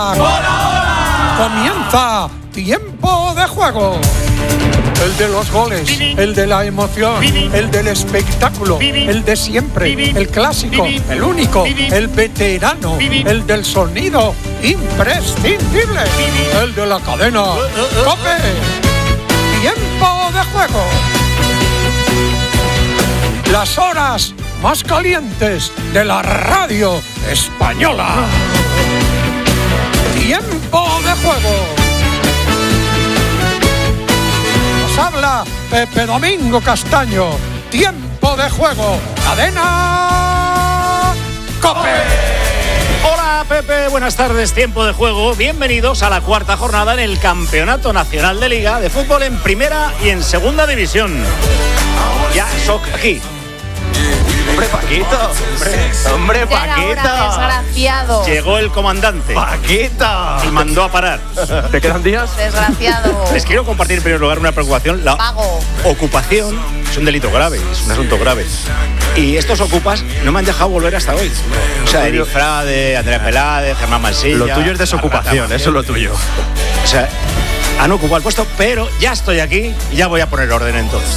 ¡Hola! ¡Hola! Comienza Tiempo de Juego. El de los goles, el de la emoción, el del espectáculo, el de siempre, el clásico, el único, el veterano, el del sonido imprescindible, el de la cadena COPE. Tiempo de Juego. Las horas más calientes de la radio española. Tiempo de Juego. Habla Pepe Domingo Castaño. Tiempo de Juego. Cadena COPE. Hola Pepe, buenas tardes. Tiempo de Juego. Bienvenidos a la cuarta jornada en el Campeonato Nacional de Liga de Fútbol en Primera y en Segunda División. Ya soc aquí. ¡Hombre, Paquito! ¡Hombre, Paquito! Desgraciado. Llegó el comandante. ¡Paquito! Y mandó a parar. ¿Te quedan días? Desgraciado. Les quiero compartir en primer lugar una preocupación. La Pago. ocupación es un delito grave, es un asunto grave. Y estos ocupas no me han dejado volver hasta hoy. O sea, Eric Frade, Andrea Peláez, Germán Mansilla. Lo tuyo es desocupación, eso es lo tuyo. O sea, han ocupado el puesto, pero ya estoy aquí y ya voy a poner orden en todo.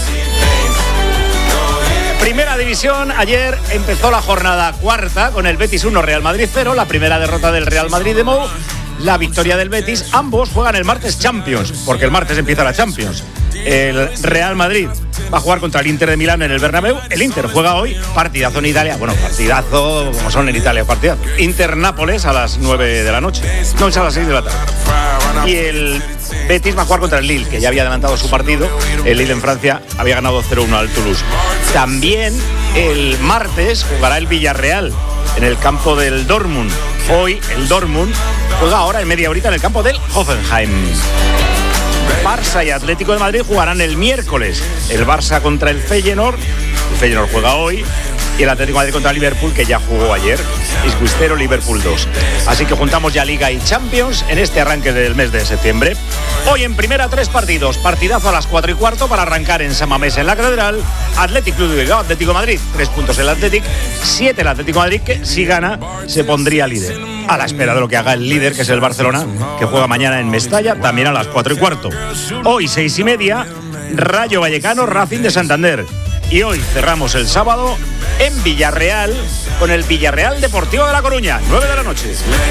Primera división, ayer empezó la jornada cuarta con el Betis 1, Real Madrid 0, la primera derrota del Real Madrid de Mou, la victoria del Betis. Ambos juegan el martes Champions, porque el martes empieza la Champions. El Real Madrid va a jugar contra el Inter de Milán en el Bernabéu. El Inter juega hoy, partidazo en Italia. Bueno, partidazo, como son en Italia, partidazo. Inter-Nápoles a las 9 de la noche. No, es a las 6 de la tarde. Y el Betis va a jugar contra el Lille, que ya había adelantado su partido. El Lille en Francia había ganado 0-1 al Toulouse. También el martes jugará el Villarreal en el campo del Dortmund. Hoy el Dortmund juega ahora en media horita en el campo del Hoffenheim. Barça y Atlético de Madrid jugarán el miércoles. El Barça contra el Feyenoord. El Feyenoord juega hoy. Y el Atlético de Madrid contra el Liverpool, que ya jugó ayer. Isguistero, Liverpool 2. Así que juntamos ya Liga y Champions en este arranque del mes de septiembre. Hoy en primera 3 partidos. Partidazo a las 4:15 para arrancar en San Mamés en la Catedral. Athletic Club de Bilbao, Atlético de Madrid. 3 puntos el Athletic. 7 el Atlético de Madrid, que si gana se pondría líder. A la espera de lo que haga el líder, que es el Barcelona, que juega mañana en Mestalla, también a las 4:15. Hoy 6:30, Rayo Vallecano, Racing de Santander. Y hoy cerramos el sábado en Villarreal con el Villarreal Deportivo de La Coruña, 9 de la noche.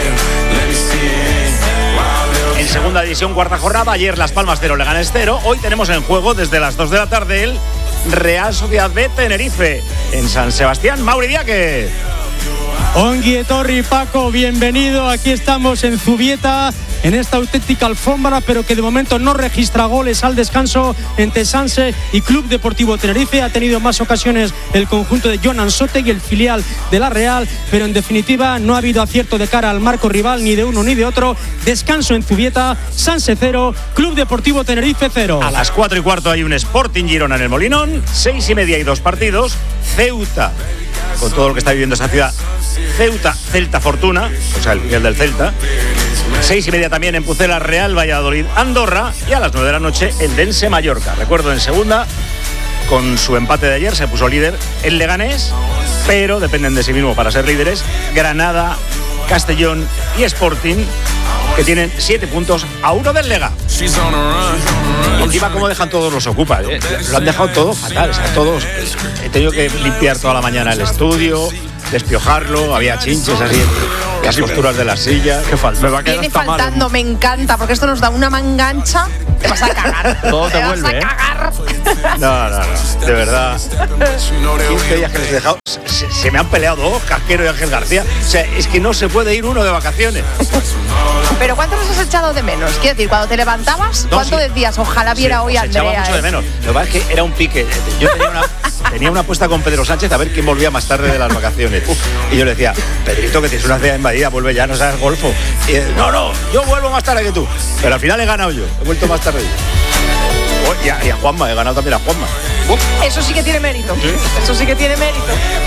En segunda división, cuarta jornada, ayer Las Palmas 0, Leganés 0. Hoy tenemos en juego desde las 2 de la tarde el Real Sociedad B Tenerife en San Sebastián. Mauri Diaque. Ongi etorri, Paco, bienvenido. Aquí estamos en Zubieta, en esta auténtica alfombra, pero que de momento no registra goles al descanso entre Sanse y Club Deportivo Tenerife. Ha tenido más ocasiones el conjunto de Jonan Sotegui, el filial de la Real, pero en definitiva no ha habido acierto de cara al marco rival, ni de uno ni de otro. Descanso en Zubieta, Sanse 0, Club Deportivo Tenerife 0. A las 4:15 hay un Sporting Girona en el Molinón. 6:30 hay 2 partidos. Ceuta, con todo lo que está viviendo esa ciudad. Ceuta, Celta Fortuna, o sea, el del Celta. 6:30 también en Pucela, Real Valladolid, Andorra. Y a las 9 de la noche el Dense Mallorca. Recuerdo, en segunda, con su empate de ayer, se puso líder el Leganés, pero dependen de sí mismo para ser líderes Granada, Castellón y Sporting, que tienen 7 puntos a 1 del Lega. Y encima cómo dejan todos los ocupas, ¿eh? Lo han dejado todo fatal, o sea, todos. He tenido que limpiar toda la mañana el estudio, despiojarlo, había chinches así, las costuras de las sillas. ¿Qué falta? Me va a quedar Viene hasta faltando, mal. me encanta, porque esto nos da una mangancha. Te vas a cagar. Todo te vuelve, vas a cagar. No, de verdad. 15 días que les he dejado. Se me han peleado 2, Casquero y Ángel García. O sea, es que no se puede ir uno de vacaciones. Pero ¿cuánto nos has echado de menos? Quiero decir, cuando te levantabas, No, ¿cuánto sí. decías? Ojalá viera Sí, hoy a os echaba Andrea. mucho de menos. Lo que pasa es que era un pique. Yo tenía una apuesta con Pedro Sánchez a ver quién volvía más tarde de las vacaciones. Y yo le decía, Pedrito, que tienes una cena invadida, vuelve ya, no seas golfo. Y él, no, yo vuelvo más tarde que tú. Pero al final he ganado yo, he vuelto más tarde yo. Y a Juanma, he ganado también a Juanma. Eso sí que tiene mérito. ¿Sí? Eso sí que tiene mérito.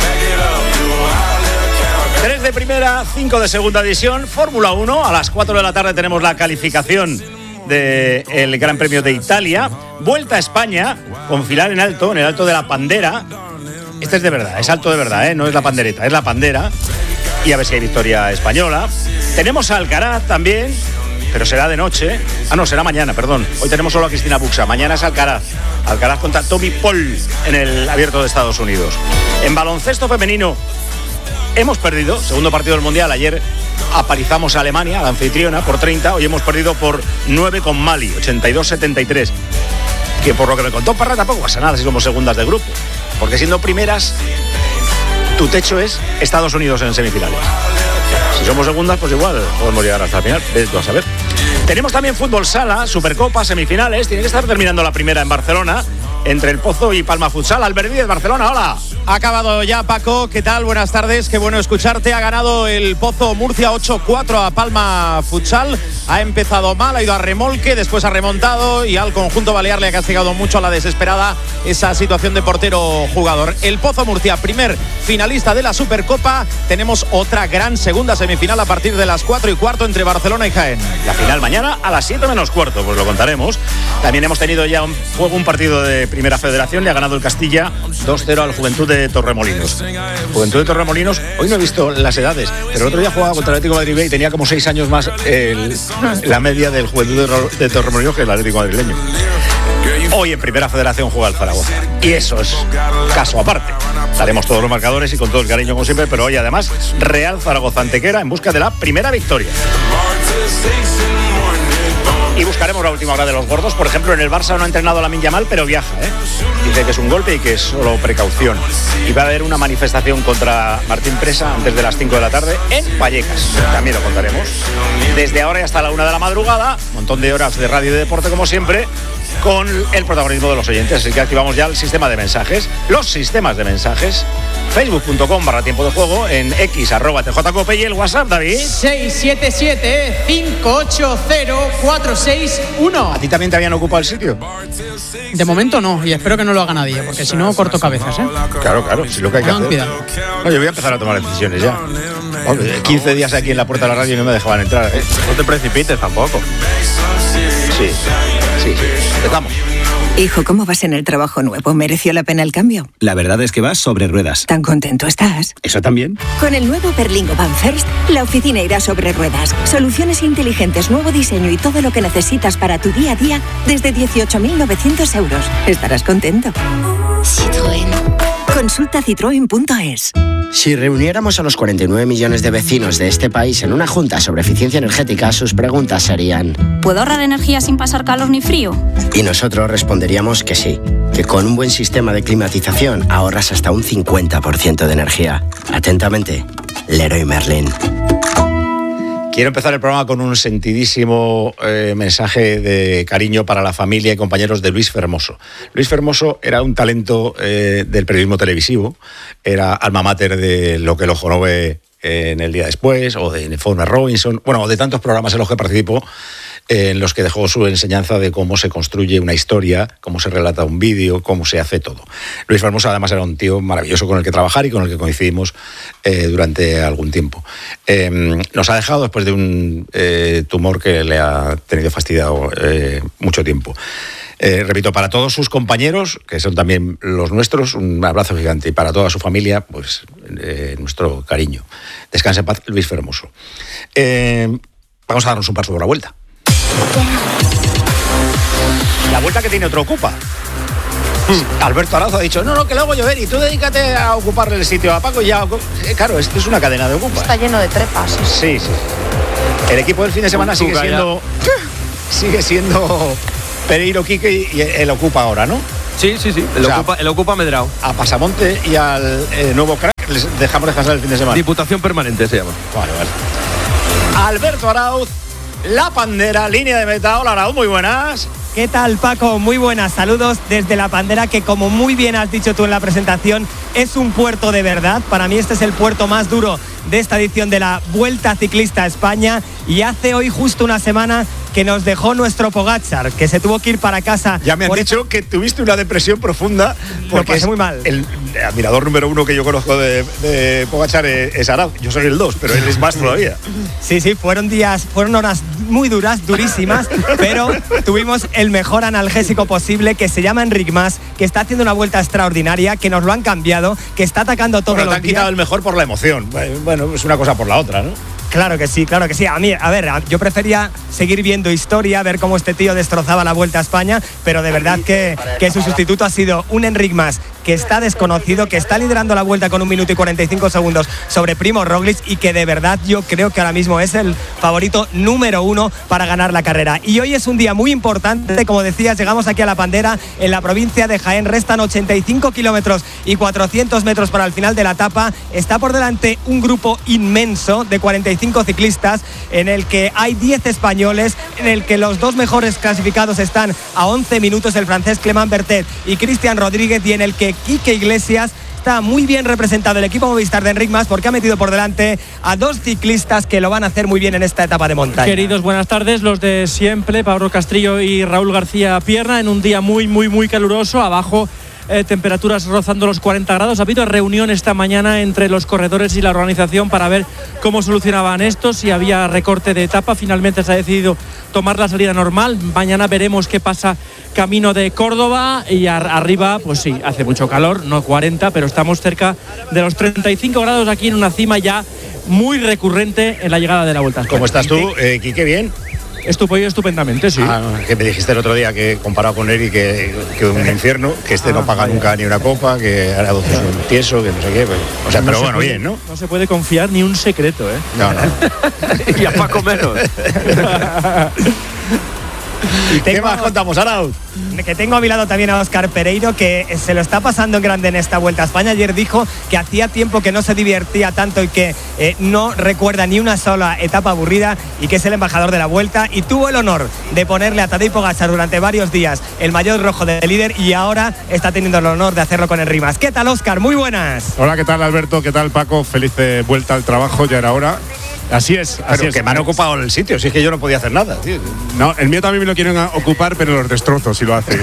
3 de primera, 5 de segunda división, Fórmula 1. A las 4 de la tarde tenemos la calificación del Gran Premio de Italia. Vuelta a España con final en el alto de la Pandera. Este es de verdad, es alto de verdad, no es la pandereta, es la Pandera. y a ver si hay victoria española. Tenemos a Alcaraz también, pero será de noche. No, será mañana, perdón. Hoy tenemos solo a Cristina Buxa. Mañana es Alcaraz. Alcaraz contra Tommy Paul en el Abierto de Estados Unidos. En baloncesto femenino hemos perdido, segundo partido del Mundial. Ayer apalizamos a Alemania, a la anfitriona, por 30. Hoy hemos perdido por 9 con Mali, 82-73. Que por lo que me contó Parra tampoco pasa nada si somos segundas de grupo. Porque siendo primeras, tu techo es Estados Unidos en semifinales. Si somos segundas, pues igual podemos llegar hasta el final. Ves tú a saber. Tenemos también fútbol sala, Supercopa, semifinales. Tiene que estar terminando la primera en Barcelona, entre el Pozo y Palma Futsal. Albert Díez, Barcelona, hola. Ha acabado ya, Paco. ¿Qué tal? Buenas tardes. Qué bueno escucharte. Ha ganado el Pozo Murcia 8-4 a Palma Futsal. Ha empezado mal, ha ido a remolque, después ha remontado y al conjunto balear le ha castigado mucho a la desesperada esa situación de portero-jugador. El Pozo Murcia, primer finalista de la Supercopa. Tenemos otra gran segunda semifinal a partir de las 4:15 entre Barcelona y Jaén. La final mañana a las 7 menos cuarto, pues lo contaremos. También hemos tenido ya un partido de Primera Federación. Le ha ganado el Castilla 2-0 al Juventud de Torremolinos. Juventud de Torremolinos, hoy no he visto las edades, pero el otro día jugaba contra el Atlético de Madrid y tenía como 6 años más la media del Juventud de Torremolinos que el Atlético madrileño. Hoy en Primera Federación juega el Zaragoza. Y eso es caso aparte. Daremos todos los marcadores y con todo el cariño como siempre, pero hoy además Real Zaragoza Antequera en busca de la primera victoria. Y buscaremos la última hora de los gordos. Por ejemplo, en el Barça no ha entrenado Lamine Yamal, pero viaja, Dice que es un golpe y que es solo precaución. Y va a haber una manifestación contra Martín Presa antes de las 5 de la tarde en Vallecas. También lo contaremos. Desde ahora y hasta la 1 de la madrugada, un montón de horas de radio y de deporte como siempre, con el protagonismo de los oyentes. Así que activamos ya el sistema de mensajes, los sistemas de mensajes. Facebook.com/tiempo de juego, en X @TJCope y el WhatsApp, David. 677-580-461. ¿A ti también te habían ocupado el sitio? De momento no, y espero que no lo haga nadie, porque si no corto cabezas, Claro, si lo que hay que hacer. Cuidado. No, yo voy a empezar a tomar decisiones ya. 15 días aquí en la puerta de la radio y no me dejaban entrar. No te precipites tampoco. Sí. Empezamos. Hijo, ¿cómo vas en el trabajo nuevo? ¿Mereció la pena el cambio? La verdad es que vas sobre ruedas. ¿Tan contento estás? ¿Eso también? Con el nuevo Berlingo Van First, la oficina irá sobre ruedas. Soluciones inteligentes, nuevo diseño y todo lo que necesitas para tu día a día desde 18.900 euros. Estarás contento. Citroën. Consulta citroen.es. Si reuniéramos a los 49 millones de vecinos de este país en una junta sobre eficiencia energética, sus preguntas serían: ¿puedo ahorrar energía sin pasar calor ni frío? Y nosotros responderíamos que sí, que con un buen sistema de climatización ahorras hasta un 50% de energía. Atentamente, Leroy Merlin. Quiero empezar el programa con un sentidísimo mensaje de cariño para la familia y compañeros de Luis Fermoso. Luis Fermoso era un talento del periodismo televisivo, era alma mater de Lo que el ojo no ve en El día después, o de Informe Robinson, o de tantos programas en los que participó, en los que dejó su enseñanza de cómo se construye una historia, cómo se relata un vídeo, cómo se hace todo. Luis Fermoso además era un tío maravilloso con el que trabajar y con el que coincidimos durante algún tiempo. Nos ha dejado después de un tumor que le ha tenido fastidiado mucho tiempo. Repito, para todos sus compañeros, que son también los nuestros, un abrazo gigante, y para toda su familia, pues nuestro cariño. Descanse en paz, Luis Fermoso. Vamos a darnos un paso por la vuelta. La vuelta que tiene otro Ocupa. Alberto Arauz ha dicho, no, que lo hago llover y tú dedícate a ocuparle el sitio a Paco y ya... Claro, esto es una cadena de Ocupa. Está lleno de trepas. Sí. El equipo del fin de semana sigue siendo Pereiro, Quique y el Ocupa ahora, ¿no? Sí. El Ocupa Medrao. A Pasamonte y al nuevo crack les dejamos descansar el fin de semana. Diputación Permanente se llama. Vale. Alberto Arauz, La Pandera, línea de meta. Hola, Arauz, muy buenas. ¿Qué tal, Paco? Muy buenas, saludos desde La Pandera, que como muy bien has dicho tú en la presentación, es un puerto de verdad. Para mí este es el puerto más duro de esta edición de la Vuelta Ciclista a España, y hace hoy justo una semana que nos dejó nuestro Pogačar, que se tuvo que ir para casa. Ya me han dicho que tuviste una depresión profunda porque pasé muy mal. El admirador número 1 que yo conozco de Pogačar es Arad. Yo soy el 2, pero él es más todavía. Sí, fueron horas muy duras, durísimas, pero tuvimos el mejor analgésico posible, que se llama Enric Mas, que está haciendo una vuelta extraordinaria, que nos lo han cambiado, que está atacando todo Pero te han quitado el mejor por la emoción. Bueno, es una cosa por la otra, ¿no? Claro que sí. Yo prefería seguir viendo historia, ver cómo este tío destrozaba la Vuelta a España, pero de verdad que su sustituto ha sido un Enric Mas que está desconocido, que está liderando la Vuelta con 1 minuto y 45 segundos sobre Primo Roglic, y que de verdad yo creo que ahora mismo es el favorito número 1 para ganar la carrera. Y hoy es un día muy importante, como decías, llegamos aquí a La Pandera, en la provincia de Jaén, restan 85 kilómetros y 400 metros para el final de la etapa. Está por delante un grupo inmenso de 45 ciclistas, en el que hay 10 españoles, en el que los 2 mejores clasificados están a 11 minutos, el francés Clément Bertet y Cristian Rodríguez, y en el que Quique Iglesias está muy bien representado, el equipo Movistar de Enric Mas, porque ha metido por delante a 2 ciclistas que lo van a hacer muy bien en esta etapa de montaña. Queridos, buenas tardes, los de siempre, Pablo Castrillo y Raúl García Pierna, en un día muy caluroso. Abajo temperaturas rozando los 40 grados. Ha habido reunión esta mañana entre los corredores y la organización para ver cómo solucionaban esto, si había recorte de etapa. Finalmente se ha decidido tomar la salida normal. Mañana veremos qué pasa camino de Córdoba, y arriba, pues sí, hace mucho calor, no 40, pero estamos cerca de los 35 grados aquí, en una cima ya muy recurrente en la llegada de la Vuelta a España. ¿Cómo estás tú, Quique? ¿Bien? Estupendamente, sí. Que me dijiste el otro día que comparado con él y que un infierno, que no paga nunca ni una copa, que hará un tieso, que no sé qué. Pues, o sea, no, pero bueno, bien, ¿no? No se puede confiar ni un secreto, ¿eh? No. Y a Paco menos. ¿Qué más contamos, Arauz? Que tengo a mi lado también a Óscar Pereiro, que se lo está pasando en grande en esta Vuelta a España. Ayer dijo que hacía tiempo que no se divertía tanto y que no recuerda ni una sola etapa aburrida, y que es el embajador de la Vuelta, y tuvo el honor de ponerle a Tadej Pogačar durante varios días el maillot rojo de líder, y ahora está teniendo el honor de hacerlo con Enric Mas. ¿Qué tal, Óscar? Muy buenas. Hola, ¿qué tal, Alberto? ¿Qué tal, Paco? Feliz vuelta al trabajo, ya era hora. Así es. Que me han ocupado el sitio, si es que yo no podía hacer nada, tío. No, el mío también me lo quieren ocupar, pero los destrozo si lo hacen.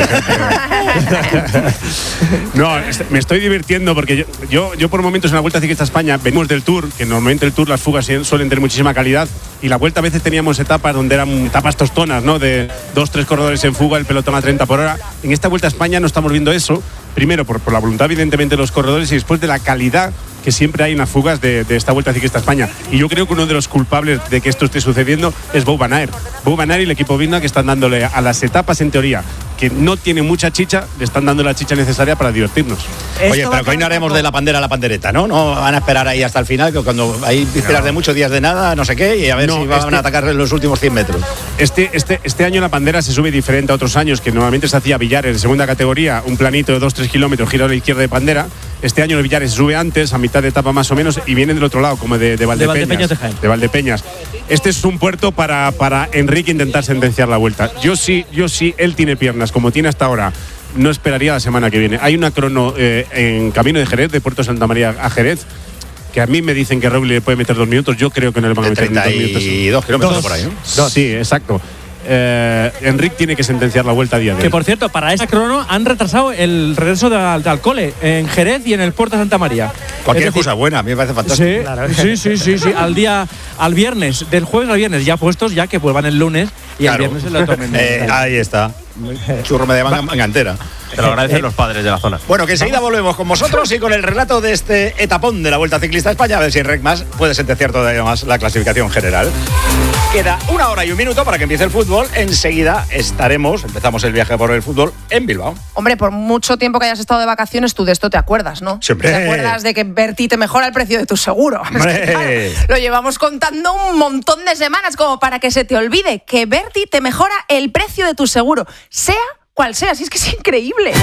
No, me estoy divirtiendo porque yo por momentos en la Vuelta Ciclista España venimos del Tour, que normalmente el Tour las fugas suelen tener muchísima calidad, y la Vuelta a veces teníamos etapas donde eran etapas tostonas, ¿no? De 2-3 corredores en fuga, el pelotón a 30 por hora. En esta Vuelta a España no estamos viendo eso, primero por la voluntad evidentemente de los corredores, y después de la calidad que siempre hay en las fugas de esta Vuelta Ciclista España. Y yo creo que uno de los culpables de que esto esté sucediendo es Bou Van Aert. Bou Van Aert y el equipo Vinda, que están dándole a las etapas, en teoría, que no tienen mucha chicha, le están dando la chicha necesaria para divertirnos. Oye, pero que hoy no haremos de la pandera a la pandereta, ¿no? No van a esperar ahí hasta el final, que cuando hay vísperas de muchos días de nada, no sé qué, y a ver si van a atacar en los últimos 100 metros. Este año la pandera se sube diferente a otros años, que normalmente se hacía Villares en segunda categoría, un planito de 2-3 kilómetros, giro a la izquierda de pandera. Este año el Villares se sube antes, a mitad de etapa más o menos, y viene del otro lado, como de Valdepeñas. De Valdepeñas. Este es un puerto para Enric intentar sentenciar la Vuelta. Yo sí, él tiene piernas, como tiene hasta ahora. No esperaría la semana que viene. Hay una crono en camino de Jerez, de Puerto Santa María a Jerez, que a mí me dicen que Roglic le puede meter 2 minutos. Yo creo que no le van a meter 2 minutos. 32 kilómetros por ahí, ¿no? Sí, exacto. Enric tiene que sentenciar la Vuelta a día de hoy. Que por cierto, para esa crono han retrasado el regreso de Alcole en Jerez y en el Puerto Santa María. Cualquier cosa buena, a mí me parece fantástico. Sí. Al viernes, del jueves al viernes, ya puestos, ya que vuelvan el lunes y el viernes se lo tomen. Ahí está. Churro me de manga entera. Te lo agradecen los padres de la zona. Bueno, que enseguida volvemos con vosotros y con el relato de este etapón de la Vuelta Ciclista España, a ver si Enric Mas puede sentenciar todavía más la clasificación general. Queda 1 hora y 1 minuto para que empiece el fútbol. Enseguida empezamos el viaje por el fútbol en Bilbao. Hombre, por mucho tiempo que hayas estado de vacaciones, tú de esto te acuerdas, ¿no? Siempre. ¿Te acuerdas de que Berti te mejora el precio de tu seguro? Es que, claro, lo llevamos contando un montón de semanas como para que se te olvide que Berti te mejora el precio de tu seguro, sea cual sea, si es que es increíble.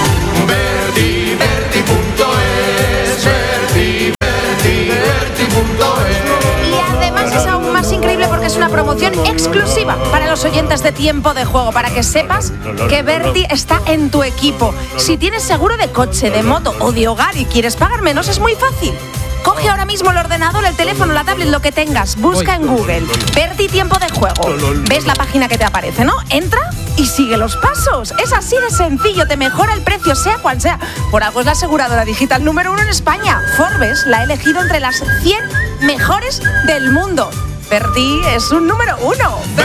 Y además es aún más increíble porque es una promoción exclusiva para los oyentes de Tiempo de Juego, para que sepas que Berti está en tu equipo. Si tienes seguro de coche, de moto o de hogar y quieres pagar menos, es muy fácil. Coge ahora mismo el ordenador, el teléfono, la tablet, lo que tengas. Busca en Google Berti tiempo de juego. ¿Ves la página que te aparece, no? Entra y sigue los pasos. Es así de sencillo, te mejora el precio, sea cual sea. Por algo es la aseguradora digital número 1 en España. Forbes la ha elegido entre las 100 mejores del mundo. Berti es un número 1.